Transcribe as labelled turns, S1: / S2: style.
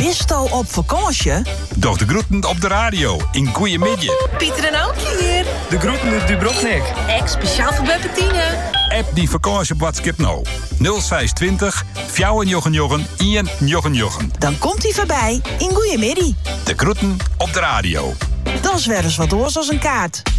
S1: Bisto op vakantie?
S2: Doch de groeten op de radio in Goeiemiddag.
S3: Pieter en Ankie hier.
S4: De groeten uit Dubrovnik.
S3: Echt speciaal voor Bettine.
S2: App die vakantie op WhatsApp nou. 0620 499 199.
S1: Dan komt hij voorbij in Goeiemiddag.
S2: De groeten op de radio.
S1: Dat is weer eens wat oors als een kaart.